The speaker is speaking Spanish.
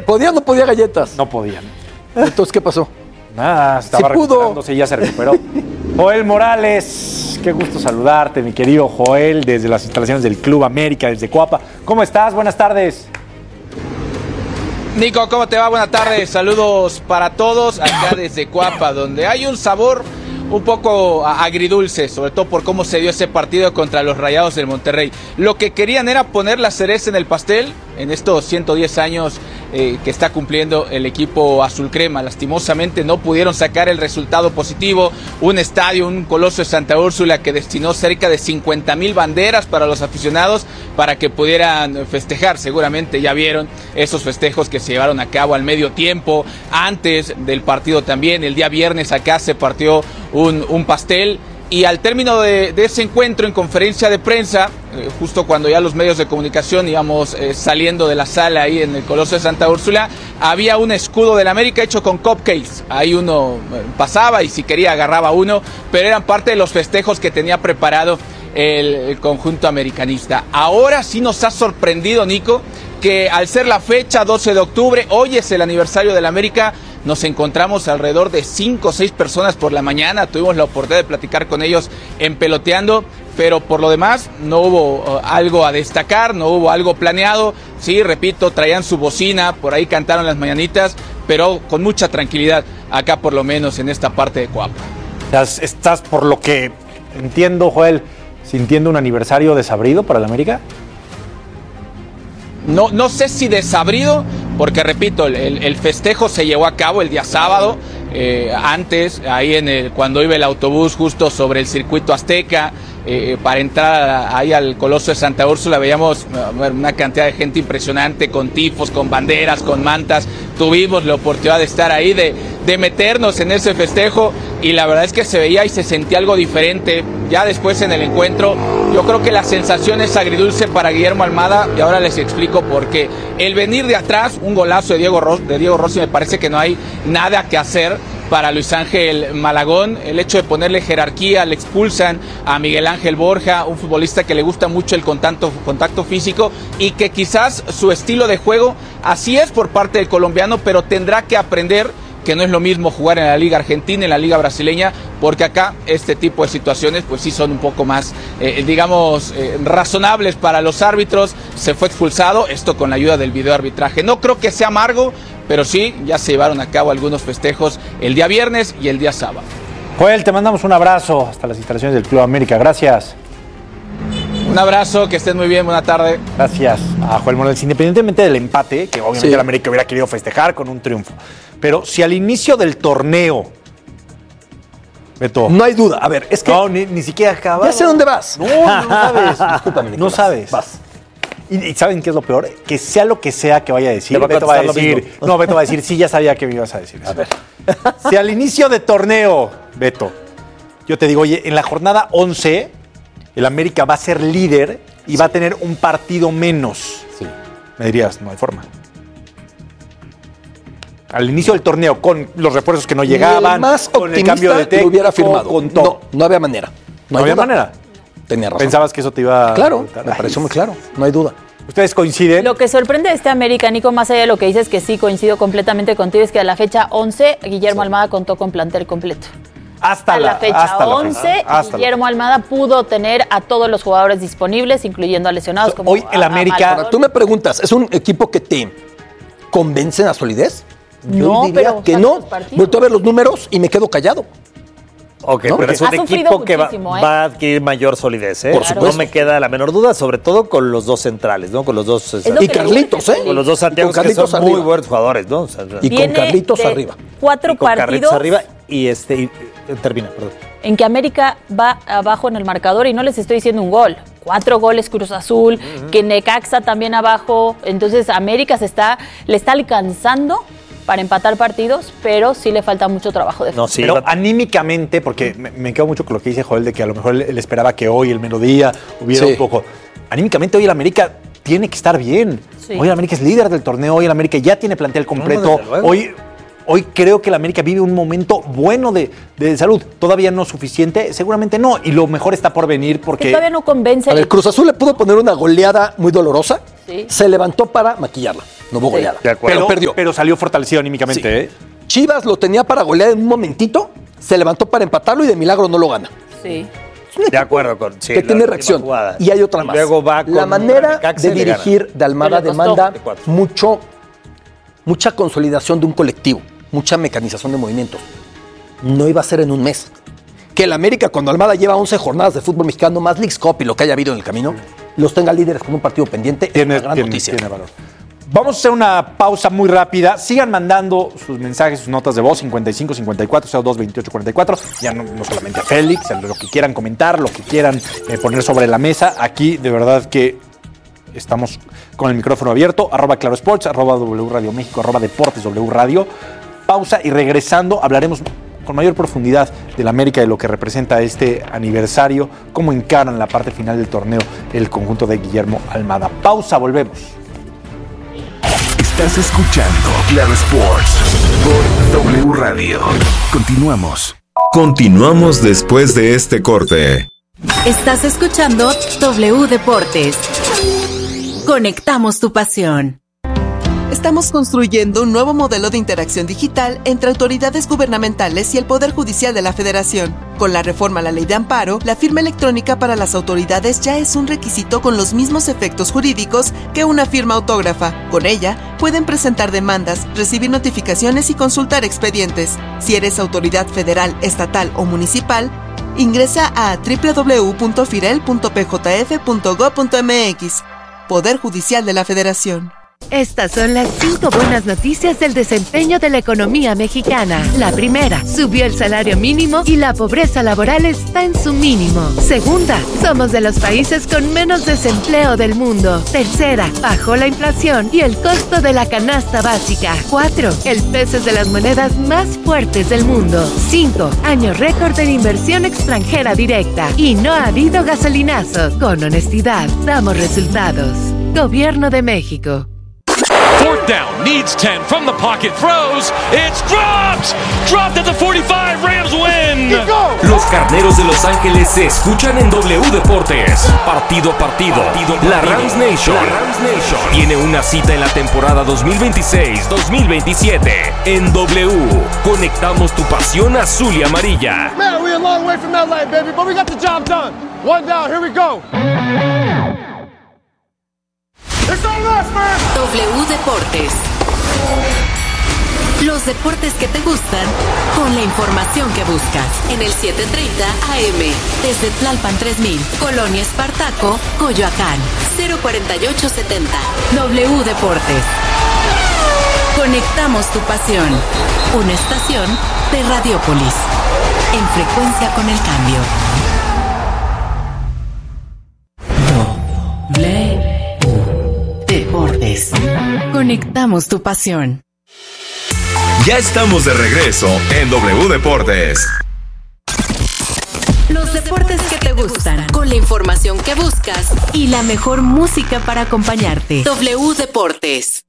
¿Podía o no podía galletas? No podían. Entonces, ¿qué pasó? Nada, estaba Sí pudo. recuperándose y ya se recuperó. Joel Morales, qué gusto saludarte, mi querido Joel, desde las instalaciones del Club América, desde Coapa. ¿Cómo estás? Buenas tardes. Nico, ¿cómo te va? Buenas tardes. Saludos para todos acá desde Coapa, donde hay un sabor un poco agridulce, sobre todo por cómo se dio ese partido contra los Rayados del Monterrey. Lo que querían era poner la cereza en el pastel en estos 110 años que está cumpliendo el equipo azul crema. Lastimosamente no pudieron sacar el resultado positivo. Un estadio, un Coloso de Santa Úrsula que destinó cerca de 50,000 banderas para los aficionados para que pudieran festejar. Seguramente ya vieron esos festejos que se llevaron a cabo al medio tiempo, antes del partido también. El día viernes acá se partió un pastel. Y al término de ese encuentro en conferencia de prensa, justo cuando ya los medios de comunicación íbamos saliendo de la sala ahí en el Coloso de Santa Úrsula, había un escudo del América hecho con cupcakes. Ahí uno pasaba y si quería agarraba uno, pero eran parte de los festejos que tenía preparado el conjunto americanista. Ahora sí nos ha sorprendido, Nico, que al ser la fecha 12 de octubre, hoy es el aniversario del América, nos encontramos alrededor de 5 o 6 personas por la mañana. Tuvimos la oportunidad de platicar con ellos en Peloteando, pero por lo demás no hubo algo a destacar, no hubo algo planeado. Sí, repito, traían su bocina, por ahí cantaron las mañanitas, pero con mucha tranquilidad acá por lo menos en esta parte de Coapa. ¿Estás, por lo que entiendo, Joel, sintiendo un aniversario desabrido para el América? No sé si desabrido, porque repito, el festejo se llevó a cabo el día sábado, antes, ahí cuando iba el autobús justo sobre el circuito Azteca, para entrar ahí al Coloso de Santa Úrsula, veíamos una cantidad de gente impresionante, con tifos, con banderas, con mantas. Tuvimos la oportunidad de estar ahí, de meternos en ese festejo, y la verdad es que se veía y se sentía algo diferente. Ya después en el encuentro, yo creo que la sensación es agridulce para Guillermo Almada, y ahora les explico por qué. El venir de atrás, un golazo de Diego Rossi, me parece que no hay nada que hacer para Luis Ángel Malagón. El hecho de ponerle jerarquía, le expulsan a Miguel Ángel Borja, un futbolista que le gusta mucho el contacto físico, y que quizás su estilo de juego así es por parte del colombiano, pero tendrá que aprender que no es lo mismo jugar en la Liga Argentina, en la Liga Brasileña, porque acá este tipo de situaciones pues sí son un poco más, razonables para los árbitros. Se fue expulsado, esto con la ayuda del videoarbitraje. No creo que sea amargo, pero sí, ya se llevaron a cabo algunos festejos el día viernes y el día sábado. Joel, te mandamos un abrazo hasta las instalaciones del Club América. Gracias. Un abrazo, que estén muy bien, buena tarde. Gracias a Joel Morales. Independientemente del empate, que obviamente el América hubiera querido festejar con un triunfo, pero si al inicio del torneo, Beto, No hay duda. A ver, es que no, ni siquiera acaba. ya sé dónde vas. No sabes. Discúlpame, Nicolás. No sabes. Vas. Y ¿saben qué es lo peor? Que sea lo que sea que vaya a decir, Te va a Beto va a contestar lo decir, mismo. no, Beto va a decir, sí, ya sabía que me ibas a decir eso. A ver. Si al inicio de torneo, Beto, yo te digo, oye, en la jornada 11, el América va a ser líder y va a tener un partido menos. Sí. Me dirías, no hay forma. Al inicio del torneo, con los refuerzos que no llegaban, el más con el optimista cambio de técnico, lo hubiera firmado. con todo. No había manera. No había duda. manera. Tenía razón. ¿Pensabas que eso te iba a... Claro, me pareció muy claro. No hay duda. ¿Ustedes coinciden? Lo que sorprende de este América, Nico, más allá de lo que dices, que sí coincido completamente contigo, es que a la fecha 11, Guillermo Almada contó con plantel completo. Hasta la fecha 11, Guillermo Almada pudo tener a todos los jugadores disponibles, incluyendo a lesionados. Como Hoy el América... Ahora, tú me preguntas, ¿es un equipo que te convence en la solidez? Yo No, diría pero que saca no. los partidos. Vuelto a ver los números y me quedo callado. Ok, ¿No? pero es un Ha sufrido equipo que muchísimo, va a adquirir mayor solidez, ¿eh? Por Claro. supuesto. No me queda la menor duda, sobre todo con los dos centrales, ¿no? Con los dos... lo Y que le Carlitos, gusta, ¿eh? Con los dos Santiago, Y con que son Carlitos muy arriba. buenos jugadores, ¿no? O sea, Y con Viene Carlitos de arriba. 4 y con Carlitos partidos arriba y termina, perdón. en que América va abajo en el marcador y no les estoy diciendo un gol. 4 goles Cruz Azul, que Necaxa también abajo. Entonces América le está alcanzando para empatar partidos, pero sí le falta mucho trabajo de No, sí, Pero anímicamente, porque me quedo mucho con lo que dice Joel, de que a lo mejor él esperaba que hoy, el mediodía, hubiera Sí. un poco... Anímicamente hoy el América tiene que estar bien. Sí. Hoy el América es líder del torneo, hoy el América ya tiene plantel completo. desde luego. Hoy creo que el América vive un momento bueno de salud. Todavía no suficiente, seguramente no. Y lo mejor está por venir que porque... todavía no convence. A ver, Cruz Azul le pudo poner una goleada muy dolorosa. Sí. Se levantó para maquillarla. No hubo goleada. de acuerdo. Pero perdió. Pero salió fortalecido anímicamente, Sí. ¿eh? Chivas lo tenía para golear en un momentito, se levantó para empatarlo y de milagro no lo gana. Sí. De acuerdo con sí, Que la tiene última reacción. jugada. Y hay otra más. Luego va con la manera Necaxa de y le gana. dirigir de Almada Pero le costó. demanda De cuatro. mucha consolidación de un colectivo, mucha mecanización de movimientos. No iba a ser en un mes. Que el América, cuando Almada lleva 11 jornadas de fútbol mexicano, más Leagues Cup y lo que haya habido en el camino, los tenga líderes con un partido pendiente, es una gran noticia. Tiene valor. Vamos a hacer una pausa muy rápida. Sigan mandando sus mensajes, sus notas de voz, 55 54 02 28 44. Ya no solamente a Félix, lo que quieran comentar, lo que quieran poner sobre la mesa. Aquí, de verdad que estamos con el micrófono abierto. @clarosports, @W Radio México, @Deportes W Radio. Pausa y regresando hablaremos con mayor profundidad del América, de lo que representa este aniversario, cómo encaran la parte final del torneo el conjunto de Guillermo Almada. Pausa, volvemos. Estás escuchando Claro Sports por W Radio. Continuamos. Continuamos después de este corte. Estás escuchando W Deportes. Conectamos tu pasión. Estamos construyendo un nuevo modelo de interacción digital entre autoridades gubernamentales y el Poder Judicial de la Federación. Con la reforma a la Ley de Amparo, la firma electrónica para las autoridades ya es un requisito con los mismos efectos jurídicos que una firma autógrafa. Con ella, pueden presentar demandas, recibir notificaciones y consultar expedientes. Si eres autoridad federal, estatal o municipal, ingresa a www.firel.pjf.gov.mx. Poder Judicial de la Federación. Estas son las 5 buenas noticias del desempeño de la economía mexicana. La primera, subió el salario mínimo y la pobreza laboral está en su mínimo. Segunda, somos de los países con menos desempleo del mundo. Tercera, bajó la inflación y el costo de la canasta básica. 4, el peso es de las monedas más fuertes del mundo. 5, año récord en inversión extranjera directa. Y no ha habido gasolinazos. Con honestidad, damos resultados. Gobierno de México. Fourth down, needs 10 from the pocket, throws, it's dropped! Dropped at the 45, Rams win! Los Carneros de Los Ángeles se escuchan en W Deportes. Partido a partido, la Rams Nation tiene una cita en la temporada 2026-2027. En W, conectamos tu pasión azul y amarilla. Man, we're a long way from LA, baby, but we got the job done. One down, here we go. W Deportes. Los deportes que te gustan con la información que buscas. En el 730 AM. Desde Tlalpan 3000, Colonia Espartaco, Coyoacán. 04870. W Deportes. Conectamos tu pasión. Una estación de Radiopolis. En frecuencia con el cambio. Deportes. Conectamos tu pasión. Ya estamos de regreso en W Deportes. Los deportes que te gustan, con la información que buscas y la mejor música para acompañarte. W Deportes.